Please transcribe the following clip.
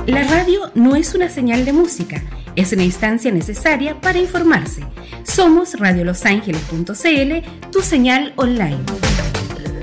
La radio no es una señal de música, es una instancia necesaria para informarse. Somos radiolosangeles.cl, tu señal online.